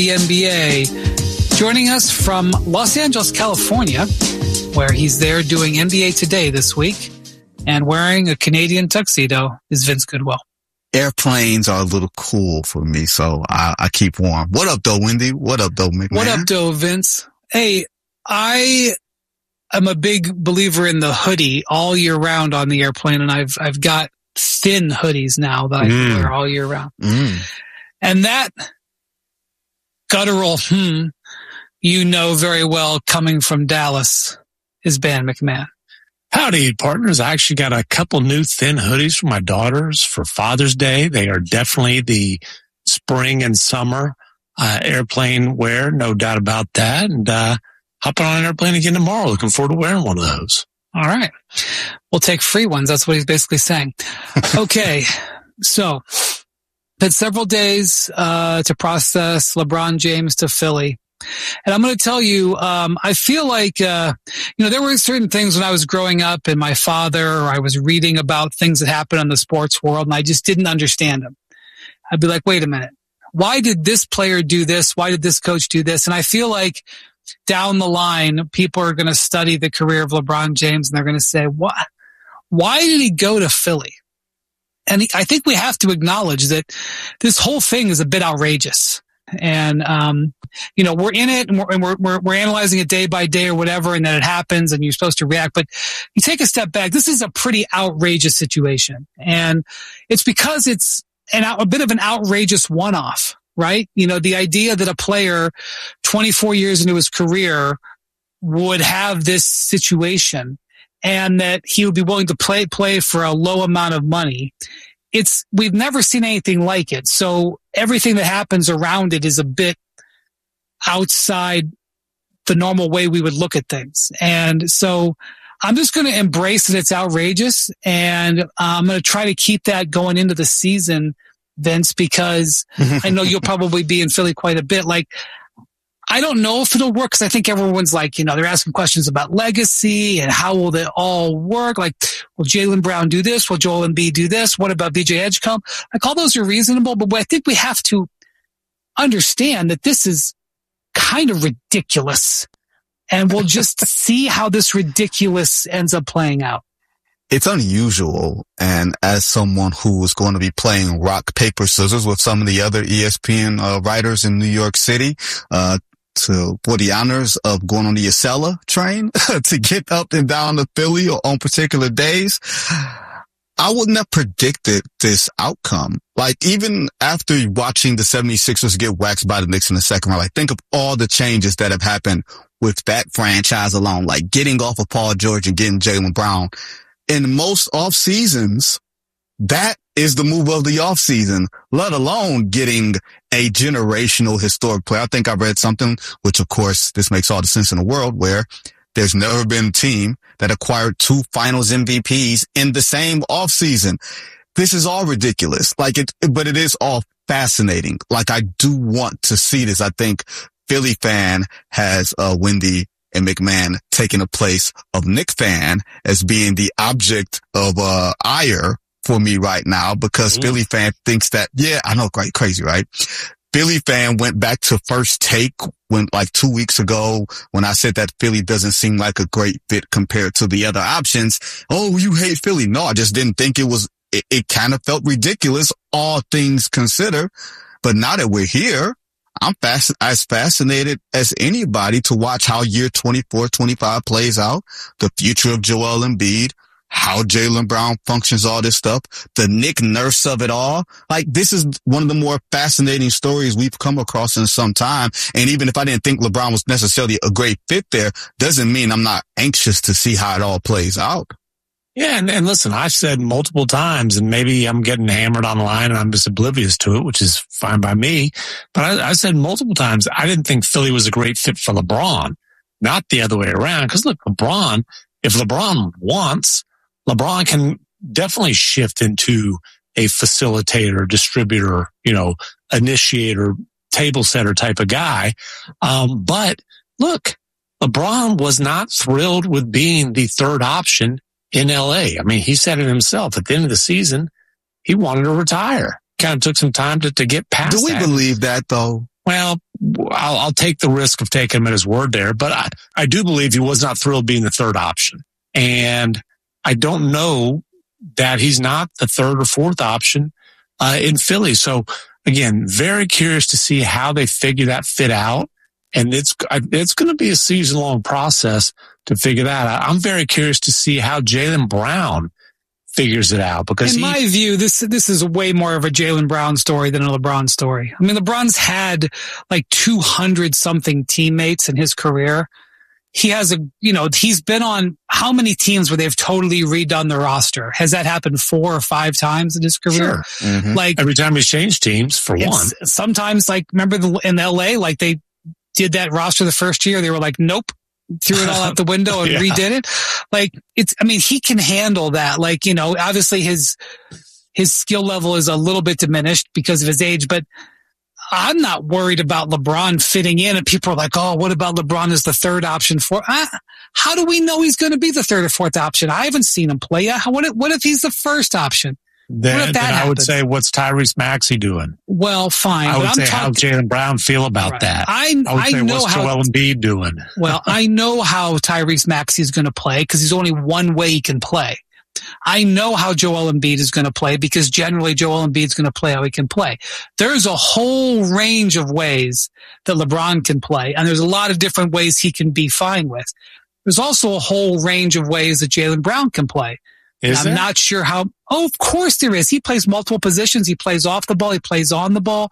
the NBA. Joining us from Los Angeles, California, where he's there doing NBA Today this week and wearing a Canadian tuxedo, is Vince Goodwill. Airplanes are a little cool for me, so I keep warm. What up, though, Wendy? What up, though, McMahon? What up, though, Vince? Hey, I am a big believer in the hoodie all year round on the airplane, and I've got thin hoodies now that I can wear all year round. And that guttural you know very well coming from Dallas is Ben McMahon. Howdy, partners. I actually got a couple new thin hoodies for my daughters for Father's Day. They are definitely the spring and summer airplane wear, no doubt about that. And hopping on an airplane again tomorrow. Looking forward to wearing one of those. All right. We'll take free ones. That's what he's basically saying. Okay. So, had several days to process LeBron James to Philly. And I'm going to tell you, I feel like, there were certain things when I was growing up and my father, or I was reading about things that happened in the sports world, and I just didn't understand them. I'd be like, wait a minute. Why did this player do this? Why did this coach do this? And I feel like down the line, people are going to study the career of LeBron James and they're going to say, what? Why did he go to Philly? And I think we have to acknowledge that this whole thing is a bit outrageous. And, we're in it and we're analyzing it day by day or whatever, and then it happens and you're supposed to react. But you take a step back. This is a pretty outrageous situation. And it's because it's a bit of an outrageous one-off, right? The idea that a player 24 years into his career would have this situation and that he would be willing to play for a low amount of money. We've never seen anything like it. So everything that happens around it is a bit outside the normal way we would look at things. And so I'm just going to embrace that it's outrageous, and I'm going to try to keep that going into the season, Vince, because I know you'll probably be in Philly quite a bit. Like, I don't know if it'll work, because I think everyone's like, they're asking questions about legacy and how will it all work? Like, will Jaylen Brown do this? Will Joel Embiid do this? What about VJ Edgecombe? Like, all those are reasonable, but I think we have to understand that this is kind of ridiculous, and we'll just see how this ridiculous ends up playing out. It's unusual, and as someone who is going to be playing rock, paper, scissors with some of the other ESPN writers in New York City, for the honors of going on the Acela train to get up and down to Philly on particular days, I wouldn't have predicted this outcome. Like, even after watching the 76ers get waxed by the Knicks in the second round, think of all the changes that have happened with that franchise alone, like getting off of Paul George and getting Jaylen Brown. In most off seasons, that is the move of the off season, let alone getting a generational historic player. I think I read something, which of course, this makes all the sense in the world, where there's never been a team that acquired 2 finals MVPs in the same offseason. This is all ridiculous. But it is all fascinating. Like, I do want to see this. I think Philly fan has, Wendy and McMahon taking the place of Knick fan as being the object of, ire for me right now, because Philly fan thinks that, I know, crazy, right? Philly fan went back to First Take when 2 weeks ago when I said that Philly doesn't seem like a great fit compared to the other options. Oh, you hate Philly. No, I just didn't think it kind of felt ridiculous, all things considered. But now that we're here, I'm as fascinated as anybody to watch how year 24, 25 plays out, the future of Joel Embiid, how Jaylen Brown functions, all this stuff, the Nick Nurse of it all. This is one of the more fascinating stories we've come across in some time. And even if I didn't think LeBron was necessarily a great fit there, doesn't mean I'm not anxious to see how it all plays out. Yeah, and listen, I've said multiple times, and maybe I'm getting hammered online and I'm just oblivious to it, which is fine by me. But I said multiple times, I didn't think Philly was a great fit for LeBron, not the other way around. Because look, if LeBron wants, LeBron can definitely shift into a facilitator, distributor, initiator, table setter type of guy. But look, LeBron was not thrilled with being the third option in LA. I mean, he said it himself. At the end of the season, he wanted to retire. Kind of took some time to get past that. Do we believe that, though? Well, I'll take the risk of taking him at his word there, but I do believe he was not thrilled being the third option. And I don't know that he's not the third or fourth option in Philly. So again, very curious to see how they figure that fit out. And it's going to be a season-long process to figure that out. I'm very curious to see how Jaylen Brown figures it out, because in my view, this is way more of a Jaylen Brown story than a LeBron story. I mean, LeBron's had like 200 something teammates in his career. He has he's been on how many teams where they've totally redone the roster? Has that happened 4 or 5 times in his career? Sure. Mm-hmm. Like every time he's changed teams for one. Sometimes, like, remember in LA, like they did that roster the first year. They were like, nope. Threw it all out the window and redid it. Like he can handle that. Like, obviously his skill level is a little bit diminished because of his age, but I'm not worried about LeBron fitting in. And people are like, oh, what about LeBron as the third option for, how do we know he's going to be the third or fourth option? I haven't seen him play yet. What if he's the first option? Then I would say, what's Tyrese Maxey doing? Well, fine. I would say, how's Jaylen Brown feel about that? I would say, what's Joel Embiid doing? Well, I know how Tyrese Maxey is going to play because there's only one way he can play. I know how Joel Embiid is going to play because generally Joel Embiid is going to play how he can play. There's a whole range of ways that LeBron can play, and there's a lot of different ways he can be fine with. There's also a whole range of ways that Jaylen Brown can play. I'm not sure how. Oh, of course there is. He plays multiple positions. He plays off the ball. He plays on the ball.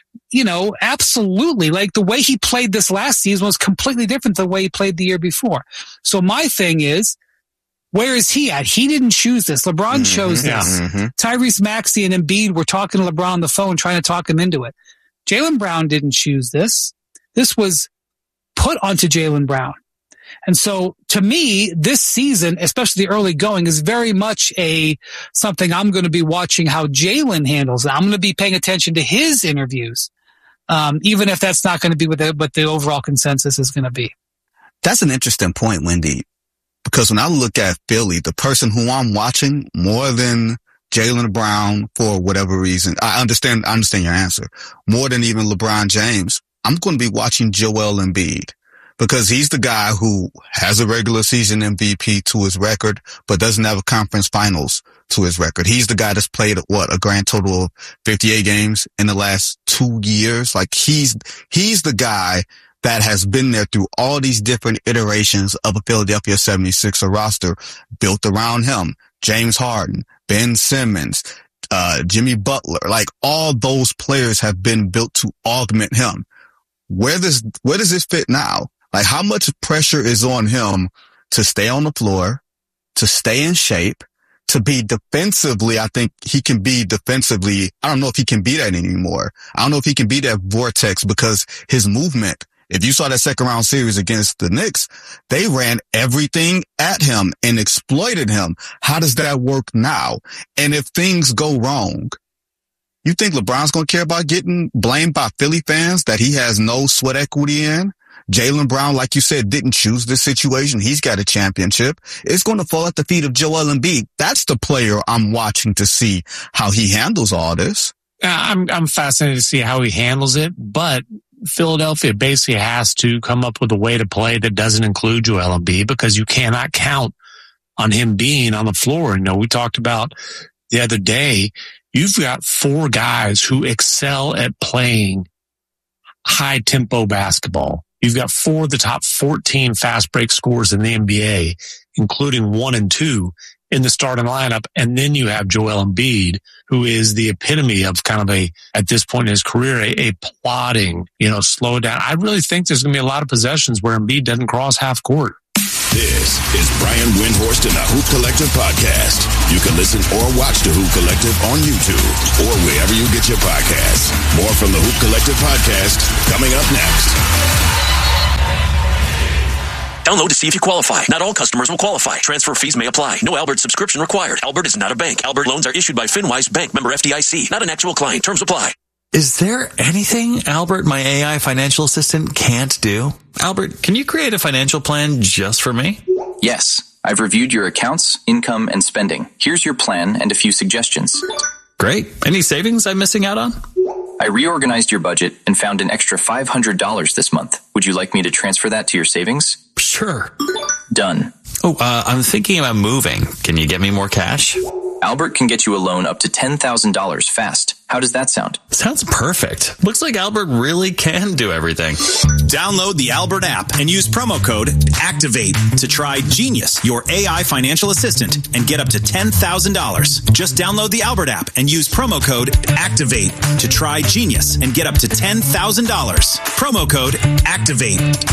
Absolutely. Like the way he played this last season was completely different than the way he played the year before. So my thing is, where is he at? He didn't choose this. LeBron chose this. Mm-hmm. Tyrese Maxey and Embiid were talking to LeBron on the phone, trying to talk him into it. Jaylen Brown didn't choose this. This was put onto Jaylen Brown. And so to me, this season, especially the early going, is very much something I'm going to be watching how Jaylen handles it. I'm going to be paying attention to his interviews, even if that's not going to be what the overall consensus is going to be. That's an interesting point, Wendy, because when I look at Philly, the person who I'm watching more than Jaylen Brown for whatever reason, I understand your answer, more than even LeBron James, I'm going to be watching Joel Embiid. Because he's the guy who has a regular season MVP to his record, but doesn't have a conference finals to his record. He's the guy that's played, a grand total of 58 games in the last 2 years. Like he's the guy that has been there through all these different iterations of a Philadelphia 76er roster built around him. James Harden, Ben Simmons, Jimmy Butler, like all those players have been built to augment him. Where does this fit now? Like how much pressure is on him to stay on the floor, to stay in shape, to be defensively? I think he can be defensively. I don't know if he can be that anymore. I don't know if he can be that vortex because his movement, if you saw that second round series against the Knicks, they ran everything at him and exploited him. How does that work now? And if things go wrong, you think LeBron's going to care about getting blamed by Philly fans that he has no sweat equity in? Jaylen Brown, like you said, didn't choose this situation. He's got a championship. It's going to fall at the feet of Joel Embiid. That's the player I'm watching to see how he handles all this. I'm fascinated to see how he handles it, but Philadelphia basically has to come up with a way to play that doesn't include Joel Embiid because you cannot count on him being on the floor. We talked about the other day, you've got 4 guys who excel at playing high tempo basketball. You've got 4 of the top 14 fast break scorers in the NBA, including 1 and 2 in the starting lineup. And then you have Joel Embiid, who is the epitome of kind of at this point in his career, a plodding, slow down. I really think there's going to be a lot of possessions where Embiid doesn't cross half court. This is Brian Windhorst and the Hoop Collective podcast. You can listen or watch the Hoop Collective on YouTube or wherever you get your podcasts. More from the Hoop Collective podcast coming up next. Download to see if you qualify. Not all customers will qualify. Transfer fees may apply. No Albert subscription required. Albert is not a bank. Albert loans are issued by FinWise Bank, member FDIC. Not an actual client. Terms apply. Is there anything Albert, my AI financial assistant, can't do? Albert, can you create a financial plan just for me? Yes. I've reviewed your accounts, income, and spending. Here's your plan and a few suggestions. Great. Any savings I'm missing out on? I reorganized your budget and found an extra $500 this month. Would you like me to transfer that to your savings? Sure. Done. Oh, I'm thinking about moving. Can you get me more cash? Albert can get you a loan up to $10,000 fast. How does that sound? Sounds perfect. Looks like Albert really can do everything. Download the Albert app and use promo code ACTIVATE to try Genius, your AI financial assistant, and get up to $10,000. Just download the Albert app and use promo code ACTIVATE to try Genius and get up to $10,000. Promo code ACTIVATE.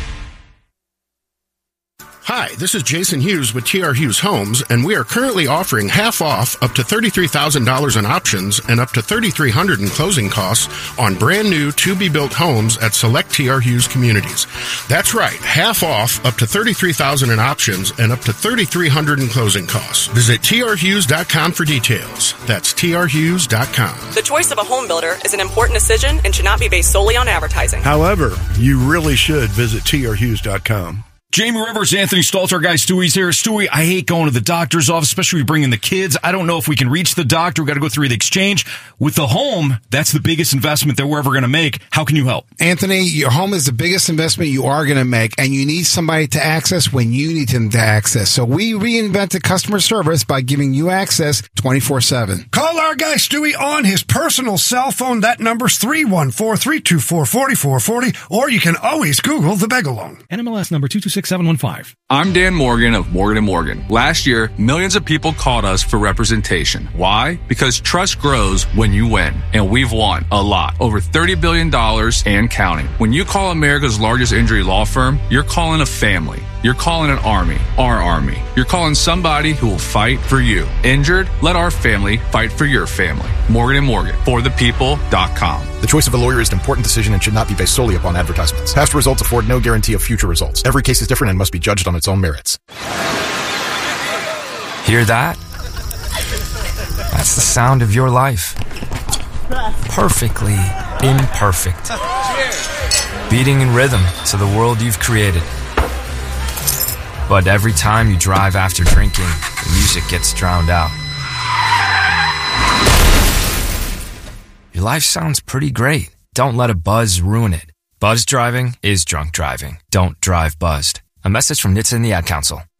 Hi, this is Jason Hughes with TR Hughes Homes, and we are currently offering half off up to $33,000 in options and up to $3,300 in closing costs on brand new to-be-built homes at select TR Hughes communities. That's right, half off up to $33,000 in options and up to $3,300 in closing costs. Visit trhughes.com for details. That's trhughes.com. The choice of a home builder is an important decision and should not be based solely on advertising. However, you really should visit trhughes.com. Jamie Rivers, Anthony Stalter, our guy Stewie's here. Stewie, I hate going to the doctor's office, especially bringing the kids. I don't know if we can reach the doctor. We've got to go through the exchange. With the home, that's the biggest investment that we're ever going to make. How can you help? Anthony, your home is the biggest investment you are going to make, and you need somebody to access when you need them to access. So we reinvented customer service by giving you access 24/7. Call our guy Stewie on his personal cell phone. That number's 314-324-4440, or you can always Google the Begalong. NMLS number 226715. I'm Dan Morgan of Morgan & Morgan. Last year, millions of people called us for representation. Why? Because trust grows when you win. And we've won a lot. Over $30 billion and counting. When you call America's largest injury law firm, you're calling a family. You're calling an army. Our army. You're calling somebody who will fight for you. Injured? Let our family fight for your family. Morgan & Morgan. ForThePeople.com. The choice of a lawyer is an important decision and should not be based solely upon advertisements. Past results afford no guarantee of future results. Every case is different and must be judged on its own merits. Hear that? That's the sound of your life. Perfectly imperfect. Beating in rhythm to the world you've created. But every time you drive after drinking, the music gets drowned out. Your life sounds pretty great. Don't let a buzz ruin it. Buzz driving is drunk driving. Don't drive buzzed. A message from NHTSA and the Ad Council.